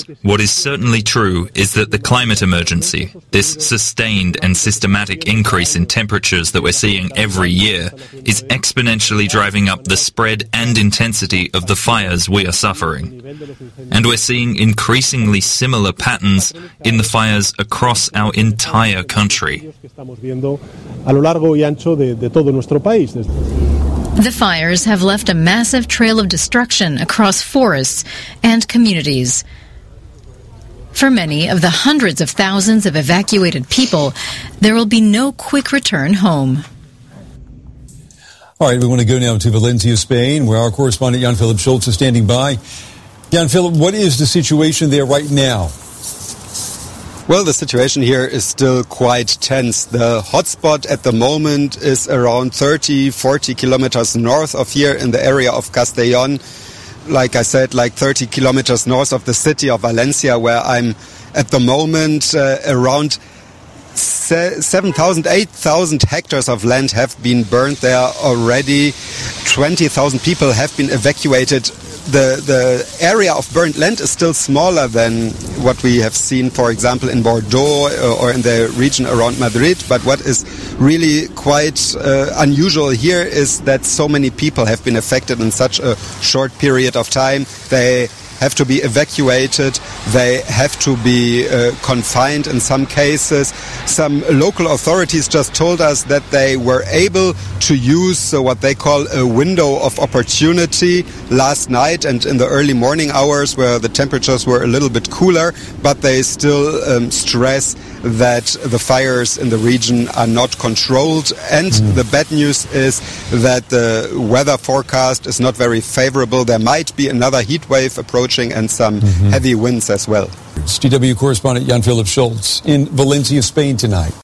Yes, what is certainly true is that the climate emergency, this sustained and systematic increase in temperatures that we're seeing every year, is exponentially driving up the spread and intensity of the fires we are suffering. And we're seeing increasingly similar patterns in the fires across our entire country. The fires have left a massive trail of destruction across forests and communities. For many of the hundreds of thousands of evacuated people, there will be no quick return home. All right, we want to go now to Valencia, Spain, where our correspondent Jan-Philip Schultz is standing by. Jan-Philip, what is the situation there right now? Well, the situation here is still quite tense. The hotspot at the moment is around 30-40 kilometers north of here in the area of Castellón. Like I said, like 30 kilometers north of the city of Valencia, where I'm at the moment. Around 7,000, 8,000 hectares of land have been burned there already. 20,000 people have been evacuated. The area of burnt land is still smaller than what we have seen, for example, in Bordeaux or in the region around Madrid. But what is really quite unusual here is that so many people have been affected in such a short period of time. They have to be evacuated. They have to be confined in some cases. Some local authorities just told us that they were able to use what they call a window of opportunity last night and in the early morning hours where the temperatures were a little bit cooler, but they still stress that the fires in the region are not controlled. And the bad news is that the weather forecast is not very favorable. There might be another heat wave approaching and some heavy winds as well. It's DW correspondent Jan-Philip Schultz in Valencia, Spain tonight.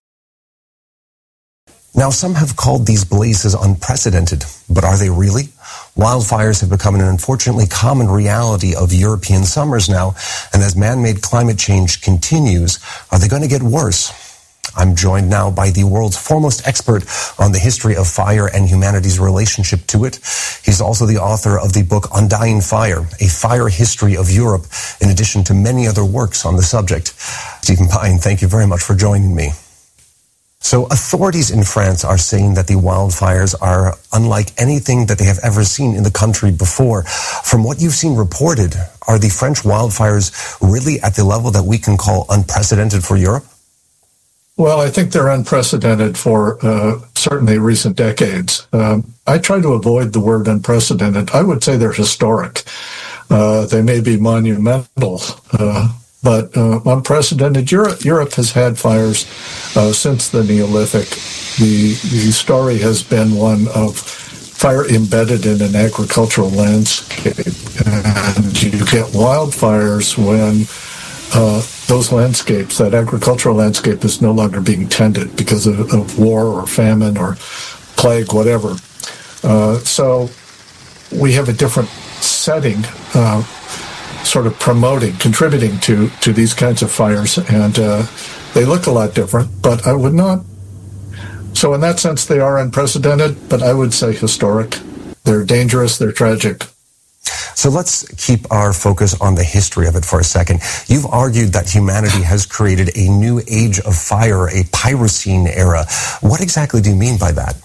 Now, some have called these blazes unprecedented, but are they really? Wildfires have become an unfortunately common reality of European summers now, and as man-made climate change continues, are they going to get worse? I'm joined now by the world's foremost expert on the history of fire and humanity's relationship to it. He's also the author of the book Undying Fire, A Fire History of Europe, in addition to many other works on the subject. Stephen Pine, thank you very much for joining me. So authorities in France are saying that the wildfires are unlike anything that they have ever seen in the country before. From what you've seen reported, are the French wildfires really at the level that we can call unprecedented for Europe? Well, I think they're unprecedented for certainly recent decades. I try to avoid the word unprecedented. I would say they're historic. They may be monumental, but unprecedented. Europe has had fires since the Neolithic. The story has been one of fire embedded in an agricultural landscape. And you get wildfires when those landscapes, that agricultural landscape, is no longer being tended because of war or famine or plague, whatever. So we have a different setting, sort of contributing to these kinds of fires, and they look a lot different, but I would not. So in that sense, they are unprecedented, but I would say historic. They're dangerous, they're tragic. So let's keep our focus on the history of it for a second. You've argued that humanity has created a new age of fire, a Pyrocene era. What exactly do you mean by that?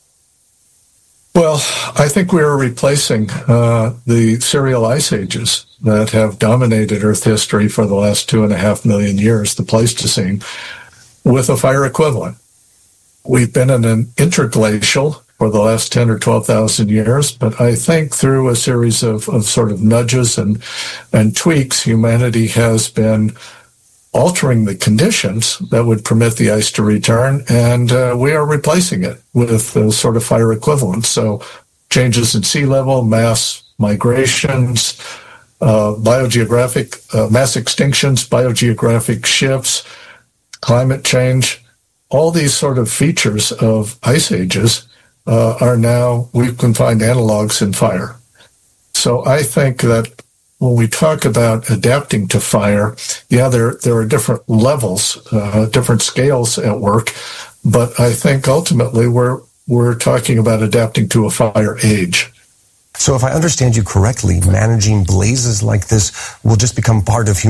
Well, I think we are replacing the serial ice ages that have dominated Earth history for the last 2.5 million years, the Pleistocene, with a fire equivalent. We've been in an interglacial for the last 10 or 12,000 years, but I think through a series of sort of nudges and tweaks, humanity has been altering the conditions that would permit the ice to return, and we are replacing it with a sort of fire equivalent. So changes in sea level, mass migrations, biogeographic mass extinctions, biogeographic shifts, climate change, all these sort of features of ice ages are now, we can find analogs in fire. So I think that when we talk about adapting to fire, yeah, there are different levels, different scales at work, but I think ultimately we're talking about adapting to a fire age. So if I understand you correctly, managing blazes like this will just become part of